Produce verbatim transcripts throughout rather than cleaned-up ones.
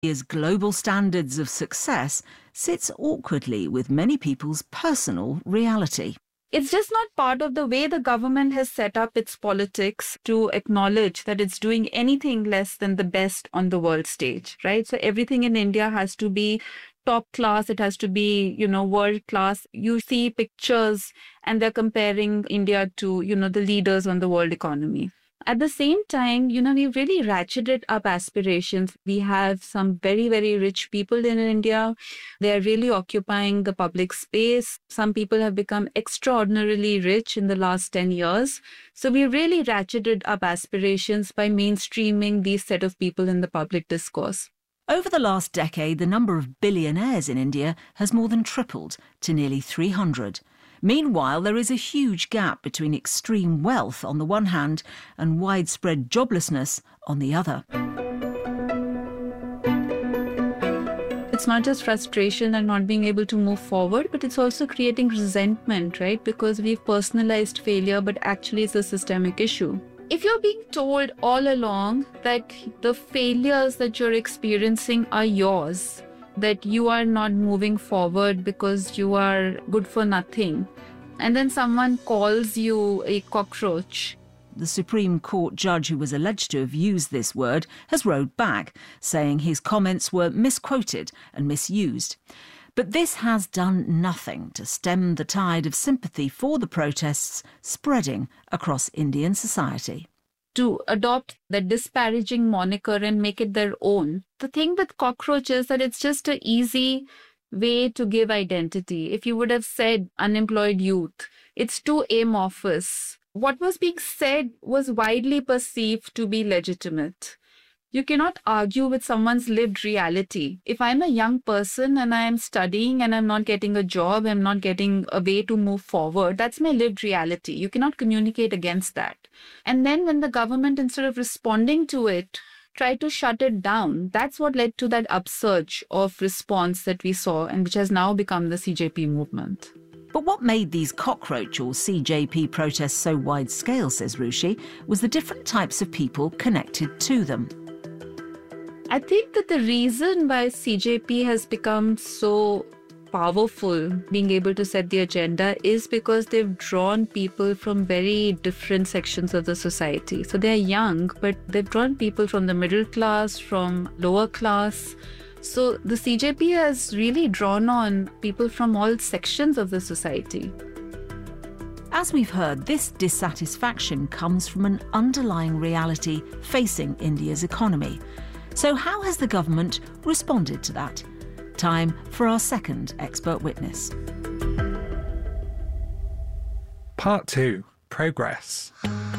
India's global standards of success sits awkwardly with many people's personal reality. It's just not part of the way the government has set up its politics to acknowledge that it's doing anything less than the best on the world stage, right? So everything in India has to be top class. It has to be, you know, world class. You see pictures and they're comparing India to, you know, the leaders on the world economy. At the same time, you know, we've really ratcheted up aspirations. We have some very, very rich people in India. They're really occupying the public space. Some people have become extraordinarily rich in the last ten years. So we really ratcheted up aspirations by mainstreaming these set of people in the public discourse. Over the last decade, the number of billionaires in India has more than tripled to nearly three hundred. Meanwhile, there is a huge gap between extreme wealth on the one hand and widespread joblessness on the other. It's not just frustration and not being able to move forward, but it's also creating resentment, right? Because we've personalized failure, but actually it's a systemic issue. If you're being told all along that the failures that you're experiencing are yours, that you are not moving forward because you are good for nothing, and then someone calls you a cockroach. The Supreme Court judge who was alleged to have used this word has rowed back, saying his comments were misquoted and misused. But this has done nothing to stem the tide of sympathy for the protests spreading across Indian society. To adopt the disparaging moniker and make it their own. The thing with cockroach is that it's just an easy way to give identity. If you would have said unemployed youth, it's too amorphous. What was being said was widely perceived to be legitimate. You cannot argue with someone's lived reality. If I'm a young person and I am studying and I'm not getting a job, I'm not getting a way to move forward, that's my lived reality. You cannot communicate against that. And then when the government, instead of responding to it, tried to shut it down, that's what led to that upsurge of response that we saw and which has now become the C J P movement. But what made these cockroach or C J P protests so wide-scale, says Rushi, was the different types of people connected to them. I think that the reason why C J P has become so powerful, being able to set the agenda, is because they've drawn people from very different sections of the society. So they're young, but they've drawn people from the middle class, from lower class. So the C J P has really drawn on people from all sections of the society. As we've heard, this dissatisfaction comes from an underlying reality facing India's economy. So how has the government responded to that? Time for our second expert witness. Part two, progress.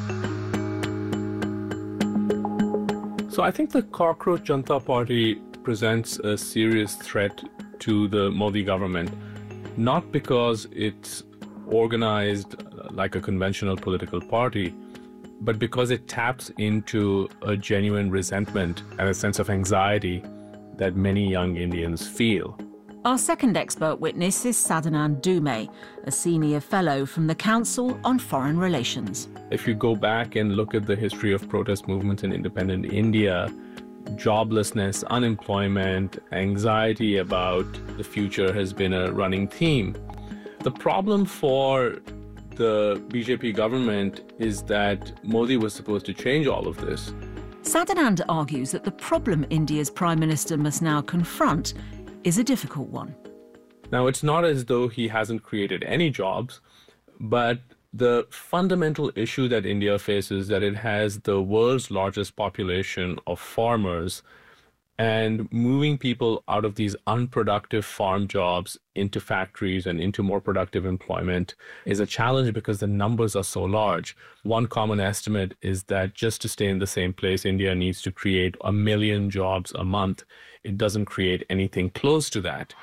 So I think the Cockroach Janata Party presents a serious threat to the Modi government, not because it's organized like a conventional political party, but because it taps into a genuine resentment and a sense of anxiety that many young Indians feel. Our second expert witness is Sadanand Dhume, a senior fellow from the Council on Foreign Relations. If you go back and look at the history of protest movements in independent India, joblessness, unemployment, anxiety about the future has been a running theme. The problem for the B J P government is that Modi was supposed to change all of this. Sadanand argues that the problem India's Prime Minister must now confront is a difficult one. Now, it's not as though he hasn't created any jobs, but the fundamental issue that India faces is that it has the world's largest population of farmers, and moving people out of these unproductive farm jobs into factories and into more productive employment is a challenge because the numbers are so large. One common estimate is that just to stay in the same place, India needs to create a million jobs a month. It doesn't create anything close to that.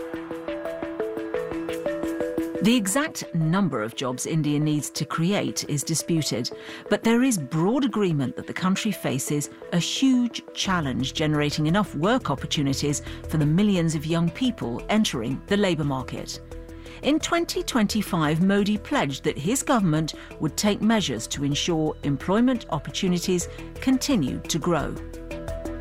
The exact number of jobs India needs to create is disputed, but there is broad agreement that the country faces a huge challenge generating enough work opportunities for the millions of young people entering the labour market. In twenty twenty-five, Modi pledged that his government would take measures to ensure employment opportunities continue to grow.